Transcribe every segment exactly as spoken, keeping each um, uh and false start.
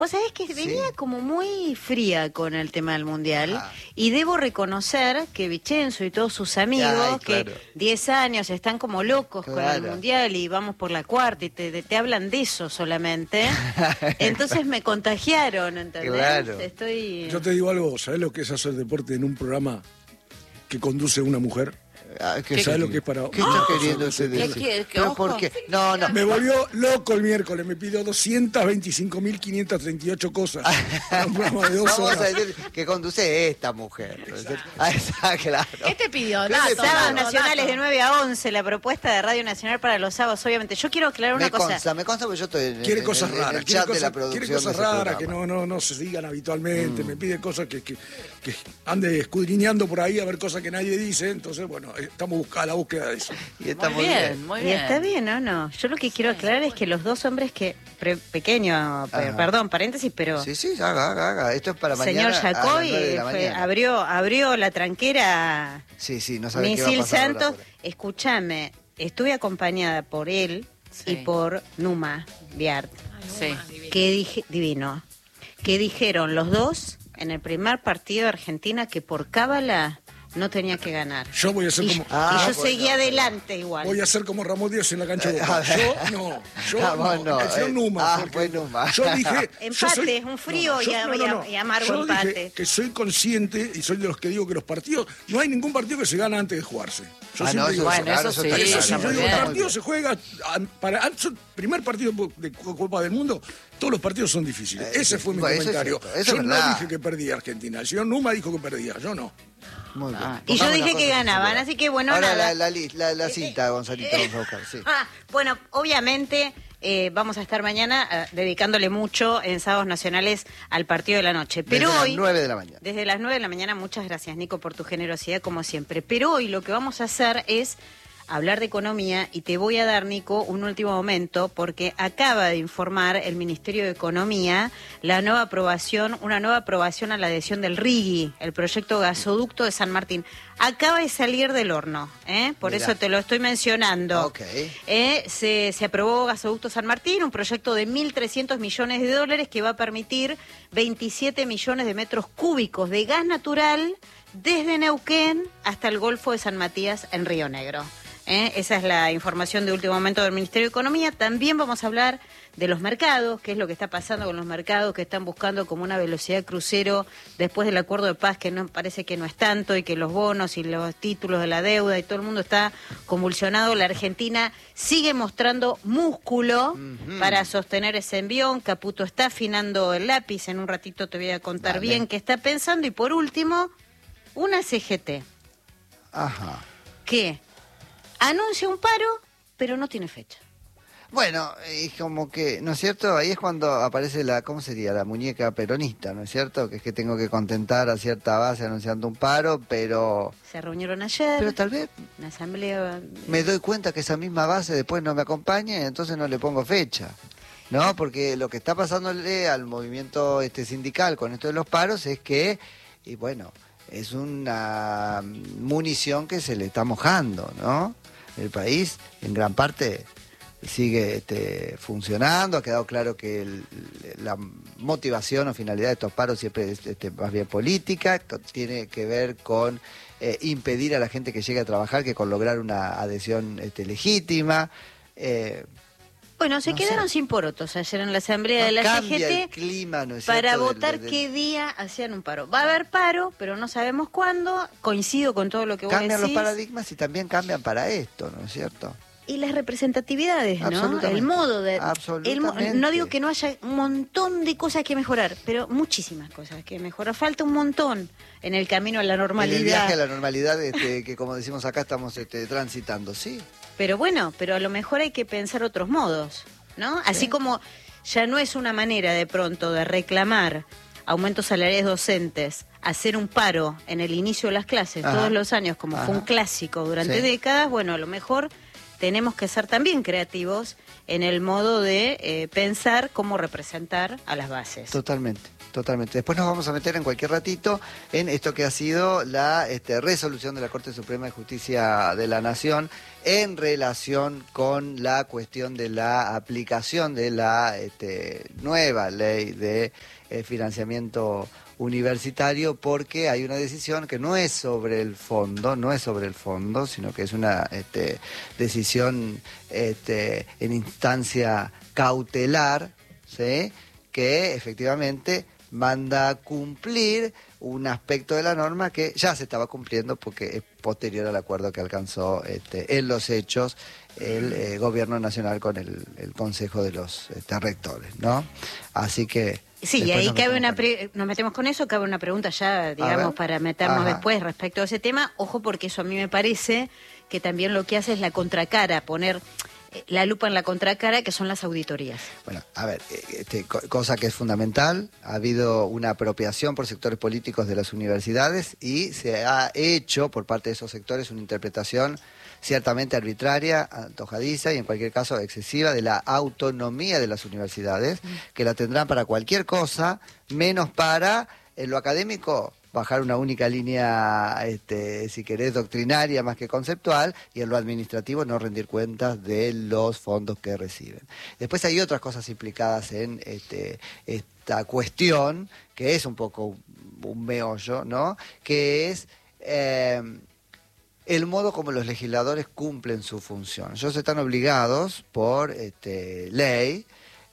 Vos sabés que venía sí. como muy fría con el tema del Mundial. Ajá. Y debo reconocer que Vicenzo y todos sus amigos, Ay, claro. que diez años están como locos claro. con el Mundial y vamos por la cuarta y te, te hablan de eso solamente. Entonces me contagiaron, ¿entendés? Claro. Estoy... Yo te digo algo, ¿sabés lo que es hacer deporte en un programa que conduce una mujer? Ah, ¿Qué sabes lo que es para? ¿Qué está queriendo decir? ¿Qué, qué, ¿Por qué? No, no. Me volvió loco el miércoles, me pidió doscientas veinticinco mil quinientas treinta y ocho cosas. Un programa de dos Vamos horas. a decir que conduce esta mujer. Ah, está claro. ¿Qué te pidió? No, Dato, sábados dato, nacionales dato. de nueve a once, la propuesta de Radio Nacional para los sábados, obviamente. Yo quiero aclarar una me cosa. Consta, me consta porque yo estoy en, Quiere en, cosas en, raras, en el quiere chat cosas, de la producción. quiere cosas de ese raras que no, no, no se digan habitualmente. Mm. Me pide cosas que, que, que ande escudriñando por ahí a ver cosas que nadie dice. Entonces, bueno, estamos buscando la búsqueda de eso. Y está muy bien, bien, muy bien. Y está bien, ¿o no? Yo lo que quiero aclarar es que los dos hombres que... Pre, pequeño, per, perdón, paréntesis, pero... Sí, sí, haga, haga, haga. Esto es para señor mañana. Señor Jacoy fue, abrió, abrió la tranquera... Sí, sí, no sabe qué va a Misil pasar Santos, escúchame, estuve acompañada por él sí. y por Numa Biart. Sí. Que dije, divino. Que dijeron los dos en el primer partido de Argentina que por cábala... no tenía que ganar. Yo voy a ser y, como... Ah, y yo bueno, seguía adelante igual. Voy a ser como Ramón Díaz en la cancha de Boca. Yo no. Yo ah, no. no. El señor Numa. Ah, fue Numa. Yo dije... Empate, yo soy, es un frío no, no, yo, y, no, no, no. y amargo yo empate. Dije que soy consciente y soy de los que digo que los partidos... No hay ningún partido que se gana antes de jugarse. Yo ah, siempre no, digo bueno, eso. eso sí. Eso sí, yo digo, el partido se juega... Para el primer partido de Copa del Mundo, todos los partidos son difíciles. Eh, Ese fue mi bueno, comentario. Eso es eso yo es no verdad. dije que perdía Argentina. El señor Numa dijo que perdía. Yo no. Muy bien. Ah, y yo dije que ganaban, así que bueno, ahora nada. La, la, la, la cinta, Gonzalito, vamos a buscar, sí. Ah, bueno, obviamente eh, vamos a estar mañana eh, dedicándole mucho en sábados nacionales al partido de la noche. Pero desde hoy, las nueve de la mañana. Desde las nueve de la mañana, muchas gracias, Nico, por tu generosidad, como siempre. Pero hoy lo que vamos a hacer es hablar de economía y te voy a dar, Nico, un último momento porque acaba de informar el Ministerio de Economía la nueva aprobación, una nueva aprobación a la adhesión del R I G I, el proyecto gasoducto de San Martín. Acaba de salir del horno, ¿eh? Por Mirá. Eso te lo estoy mencionando. Okay. Eh, se, se aprobó Gasoducto San Martín, un proyecto de mil trescientos millones de dólares que va a permitir veintisiete millones de metros cúbicos de gas natural desde Neuquén hasta el Golfo de San Matías en Río Negro. ¿Eh? Esa es la información de último momento del Ministerio de Economía. También vamos a hablar de los mercados, qué es lo que está pasando con los mercados que están buscando como una velocidad crucero después del acuerdo de paz, que no parece que no es tanto, y que los bonos y los títulos de la deuda y todo el mundo está convulsionado. La Argentina sigue mostrando músculo uh-huh. para sostener ese envión. Caputo está afinando el lápiz, en un ratito te voy a contar vale. bien qué está pensando. Y por último, una C G T. Ajá. ¿Qué? Anuncia un paro, pero no tiene fecha. Bueno, es como que, ¿no es cierto? Ahí es cuando aparece la, ¿cómo sería? La muñeca peronista, ¿no es cierto? Que es que tengo que contentar a cierta base anunciando un paro, pero... Se reunieron ayer. Pero tal vez... Una asamblea... Me doy cuenta que esa misma base después no me acompaña y entonces no le pongo fecha. ¿No? Porque lo que está pasándole al movimiento este sindical con esto de los paros es que, y bueno, es una munición que se le está mojando, ¿no? El país en gran parte sigue este, funcionando, ha quedado claro que el, la motivación o finalidad de estos paros siempre es este, más bien política, tiene que ver con eh, impedir a la gente que llegue a trabajar que con lograr una adhesión este, legítima. Eh, Bueno, se no quedaron sé. sin porotos ayer en la asamblea no de la cambia C G T el clima, ¿no es para cierto? votar del, del, qué día hacían un paro. Va a haber paro, pero no sabemos cuándo. Coincido con todo lo que vos Cambian decís. los paradigmas y también cambian para esto, ¿no es cierto? Y las representatividades, ¿no? Absolutamente. El modo de... Absolutamente. El, no digo que no haya un montón de cosas que mejorar, pero muchísimas cosas que mejorar. Falta un montón en el camino a la normalidad. En el viaje a la normalidad este, que, como decimos acá, estamos este, transitando, ¿sí? Pero bueno, pero a lo mejor hay que pensar otros modos, ¿no? ¿Sí? Así como ya no es una manera de pronto de reclamar aumentos salariales docentes, hacer un paro en el inicio de las clases, ajá, todos los años, como ajá, fue un clásico durante sí. décadas, bueno, a lo mejor tenemos que ser también creativos en el modo de eh, pensar cómo representar a las bases. Totalmente, totalmente. Después nos vamos a meter en cualquier ratito en esto que ha sido la este, resolución de la Corte Suprema de Justicia de la Nación en relación con la cuestión de la aplicación de la este, nueva ley de eh, financiamiento universitario, porque hay una decisión que no es sobre el fondo, no es sobre el fondo, sino que es una este, decisión este, en instancia cautelar, ¿sí?, que efectivamente manda a cumplir un aspecto de la norma que ya se estaba cumpliendo porque es posterior al acuerdo que alcanzó este, en los hechos el eh, Gobierno Nacional con el, el Consejo de los este, Rectores, ¿no? Así que... Sí, y ahí cabe una pre nos metemos con eso, cabe una pregunta ya, digamos, para meternos Ajá. después respecto a ese tema. Ojo, porque eso a mí me parece que también lo que hace es la contracara, poner la lupa en la contracara, que son las auditorías. Bueno, a ver, este, cosa que es fundamental, ha habido una apropiación por sectores políticos de las universidades y se ha hecho por parte de esos sectores una interpretación ciertamente arbitraria, antojadiza y en cualquier caso excesiva de la autonomía de las universidades, que la tendrán para cualquier cosa, menos para en lo académico bajar una única línea, este, si querés, doctrinaria más que conceptual, y en lo administrativo no rendir cuentas de los fondos que reciben. Después hay otras cosas implicadas en este, esta cuestión, que es un poco un, un meollo, ¿no?, que es... Eh, el modo como los legisladores cumplen su función. Ellos están obligados por este, ley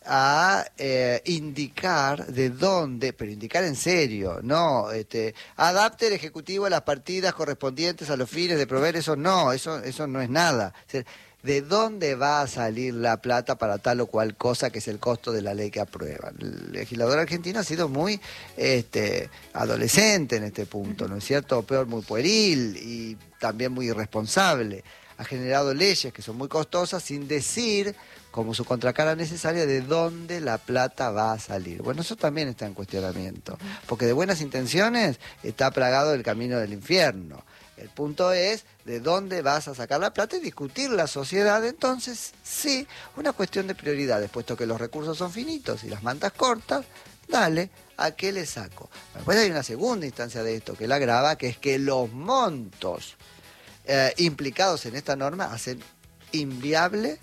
a eh, indicar de dónde, pero indicar en serio, no, este, adapte el Ejecutivo a las partidas correspondientes a los fines de proveer, eso no, eso, eso no es nada. O sea, ¿de dónde va a salir la plata para tal o cual cosa que es el costo de la ley que aprueban? El legislador argentino ha sido muy este, adolescente en este punto, ¿no es cierto? O peor, muy pueril y también muy irresponsable. Ha generado leyes que son muy costosas sin decir, como su contracara necesaria, de dónde la plata va a salir. Bueno, eso también está en cuestionamiento, porque de buenas intenciones está plagado el camino del infierno. El punto es de dónde vas a sacar la plata y discutir la sociedad. Entonces, sí, una cuestión de prioridades, puesto que los recursos son finitos y las mantas cortas, dale, ¿a qué le saco? Después hay una segunda instancia de esto que la agrava, que es que los montos eh, implicados en esta norma hacen inviable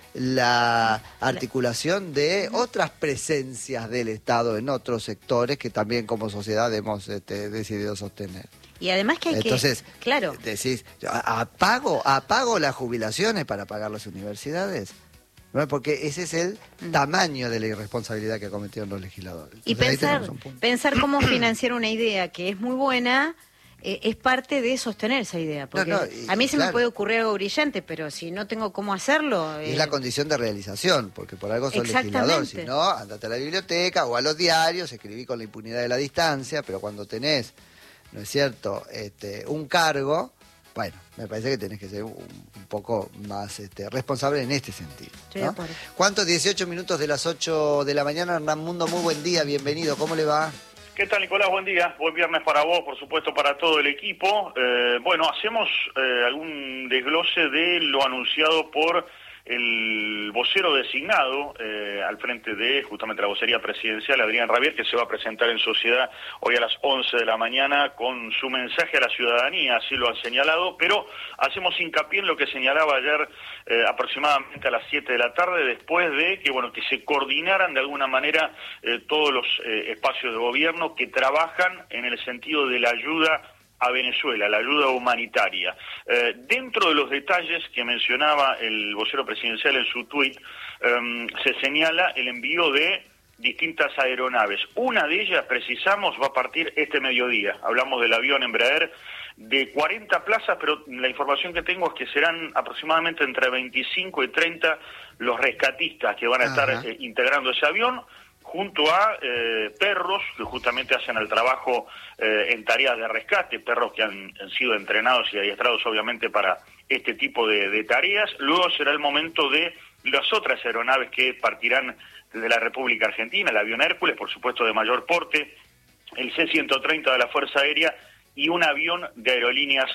la articulación de otras presencias del Estado en otros sectores que también como sociedad hemos este, decidido sostener. Y además que hay Entonces, que... Claro. decís, ¿apago, apago las jubilaciones para pagar las universidades? ¿No? Porque ese es el mm. tamaño de la irresponsabilidad que cometieron los legisladores. Y Entonces, pensar, pensar cómo financiar una idea que es muy buena... Eh, es parte de sostener esa idea, porque no, no, y, a mí se claro. me puede ocurrir algo brillante, pero si no tengo cómo hacerlo... Eh... Es la condición de realización, porque por algo sos legislador, si no, andate a la biblioteca o a los diarios, escribí con la impunidad de la distancia, pero cuando tenés, ¿no es cierto?, este, un cargo, bueno, me parece que tenés que ser un, un poco más este, responsable en este sentido, ¿no? ¿Cuántos? dieciocho minutos de las ocho de la mañana, Hernán Mundo, muy buen día, bienvenido, ¿cómo le va? ¿Qué tal, Nicolás? Buen día. Buen viernes para vos, por supuesto, para todo el equipo. Eh, bueno, hacemos eh, algún desglose de lo anunciado por el vocero designado eh, al frente de justamente la vocería presidencial, Adrián Rabier, que se va a presentar en sociedad hoy a las once de la mañana con su mensaje a la ciudadanía, así lo han señalado, pero hacemos hincapié en lo que señalaba ayer eh, aproximadamente a las siete de la tarde, después de que, bueno, que se coordinaran de alguna manera eh, todos los eh, espacios de gobierno que trabajan en el sentido de la ayuda a Venezuela, la ayuda humanitaria. Eh, dentro de los detalles que mencionaba el vocero presidencial en su tuit, eh, se señala el envío de distintas aeronaves. Una de ellas, precisamos, va a partir este mediodía. Hablamos del avión Embraer de cuarenta plazas, pero la información que tengo es que serán aproximadamente entre veinticinco y treinta los rescatistas que van a estar eh, integrando ese avión, junto a eh, perros que justamente hacen el trabajo eh, en tareas de rescate, perros que han, han sido entrenados y adiestrados obviamente para este tipo de, de tareas. Luego será el momento de las otras aeronaves que partirán desde la República Argentina, el avión Hércules, por supuesto de mayor porte, el C ciento treinta de la Fuerza Aérea y un avión de Aerolíneas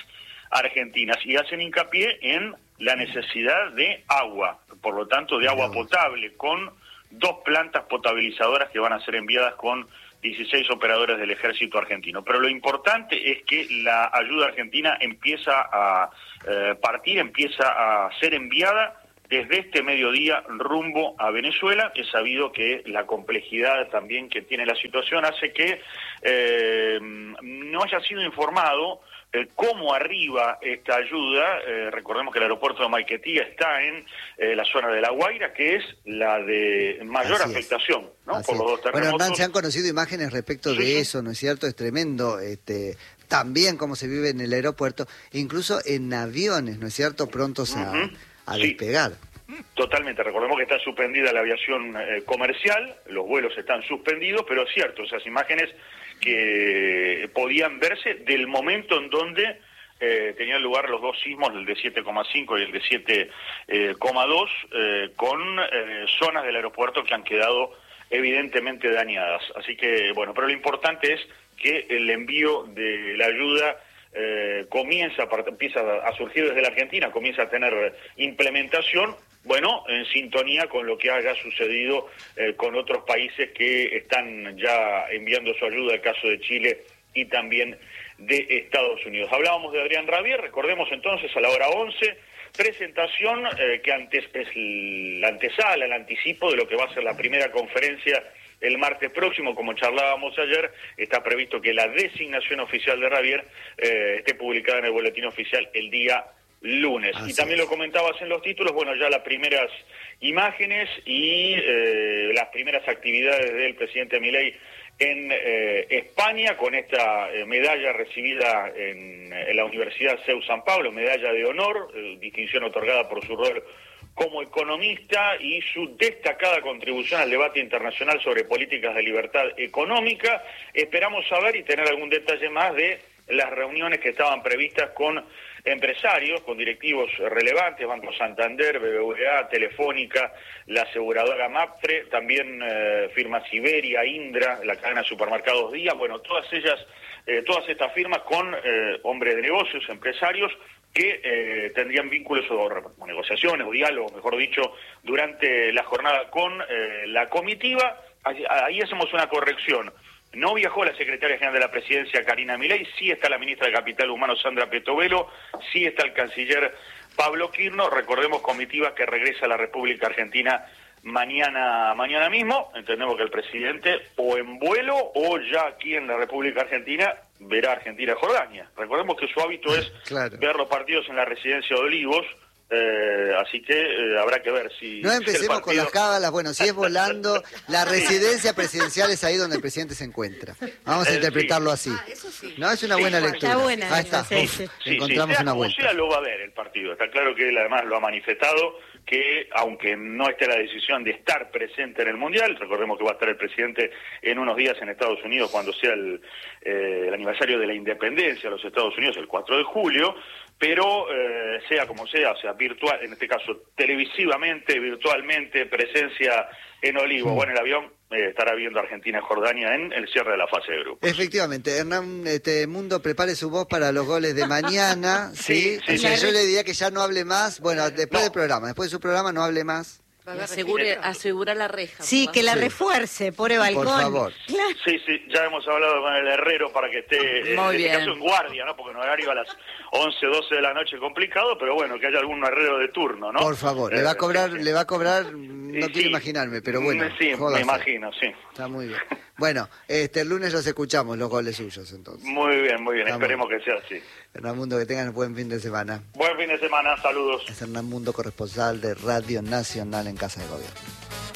argentinas, y hacen hincapié en la necesidad de agua, por lo tanto de agua potable, con dos plantas potabilizadoras que van a ser enviadas con dieciséis operadores del ejército argentino. Pero lo importante es que la ayuda argentina empieza a eh, partir, empieza a ser enviada desde este mediodía rumbo a Venezuela. Es sabido que la complejidad también que tiene la situación hace que eh, no haya sido informado eh, cómo arriba esta ayuda. Eh, recordemos que el aeropuerto de Maiquetía está en eh, la zona de La Guaira, que es la de mayor Así afectación, es. ¿no? Así Por es. los dos terremotos. Bueno, Hernán, se han conocido imágenes respecto Sí, de sí. eso, ¿no es cierto? Es tremendo. Este, también cómo se vive en el aeropuerto, incluso en aviones, ¿no es cierto? Prontos a... Ujú. a Sí. despegar. Totalmente, recordemos que está suspendida la aviación eh, comercial, los vuelos están suspendidos, pero es cierto, esas imágenes que podían verse del momento en donde eh, tenían lugar los dos sismos, el de siete coma cinco y el de siete coma dos, eh, con eh, zonas del aeropuerto que han quedado evidentemente dañadas. Así que, bueno, pero lo importante es que el envío de la ayuda Eh, comienza, empieza a surgir desde la Argentina, comienza a tener implementación, bueno, en sintonía con lo que haya sucedido eh, con otros países que están ya enviando su ayuda, el caso de Chile y también de Estados Unidos. Hablábamos de Adrián Rabier, recordemos entonces a la hora once, presentación eh, que antes es la antesala, el anticipo de lo que va a ser la primera conferencia el martes próximo. Como charlábamos ayer, está previsto que la designación oficial de Rabier eh, esté publicada en el boletín oficial el día lunes. Así y también es. Lo comentabas en los títulos, bueno, ya las primeras imágenes y eh, las primeras actividades del presidente Milei en eh, España, con esta eh, medalla recibida en, en la Universidad C E U San Pablo, medalla de honor, eh, distinción otorgada por su rol como economista y su destacada contribución al debate internacional sobre políticas de libertad económica. Esperamos saber y tener algún detalle más de las reuniones que estaban previstas con empresarios, con directivos relevantes, Banco Santander, B B V A, Telefónica, la aseguradora MAPFRE, también eh, firmas Iberia, Indra, la cadena de supermercados Día, bueno, todas ellas, eh, todas estas firmas con eh, hombres de negocios, empresarios, que eh, tendrían vínculos o, o negociaciones o diálogos, mejor dicho, durante la jornada con eh, la comitiva. Ahí, ahí hacemos una corrección. No viajó la secretaria general de la Presidencia, Karina Milei, sí está la ministra de Capital Humano, Sandra Petovelo, sí está el canciller Pablo Quirno. Recordemos, comitiva que regresa a la República Argentina mañana mañana mismo. Entendemos que el presidente o en vuelo o ya aquí en la República Argentina verá Argentina-Jordania. Recordemos que su hábito es claro. ver los partidos en la residencia de Olivos, eh, así que eh, habrá que ver si... No empecemos partido... con las cábalas, bueno, si es volando, la residencia presidencial es ahí donde el presidente se encuentra. Vamos a interpretarlo así. Ah, eso sí. No, es una buena sí, lectura. Está buena. Ahí está, sí, Uf, sí. encontramos sí, sea una como vuelta. sea, lo va a ver el partido. Está claro que él además lo ha manifestado, que aunque no esté la decisión de estar presente en el Mundial, recordemos que va a estar el presidente en unos días en Estados Unidos cuando sea el, eh, el aniversario de la independencia de los Estados Unidos, el cuatro de julio, pero eh, sea como sea, o sea, virtual, en este caso televisivamente, virtualmente, presencia en Olivos o en el avión, eh, estará viendo Argentina-Jordania en el cierre de la fase de grupos. Efectivamente, Hernán este Mundo, prepare su voz para los goles de mañana, ¿sí? sí, sí, O sea, sí. yo le diría que ya no hable más, bueno, después No. del programa, después de su programa no hable más. Asegure, asegura la reja. Sí, papá. que la Sí. refuerce, pobre balcón. Por favor. Claro. Sí, sí, ya hemos hablado con el herrero para que esté, Muy en bien. este caso, en guardia, ¿no? Porque en horario a las once, doce de la noche es complicado, pero bueno, que haya algún herrero de turno, ¿no? Por favor, le va a Eh, cobrar, sí, sí. le va a cobrar, no Sí, quiero sí. imaginarme, pero bueno. Sí, jódase. me imagino, sí. Está muy bien. Bueno, este el lunes los escuchamos, los goles suyos, entonces. Muy bien, muy bien, Estamos. esperemos que sea así. Hernán Mundo, que tengan un buen fin de semana. Buen fin de semana, saludos. Es Hernán Mundo, corresponsal de Radio Nacional en Casa de Gobierno.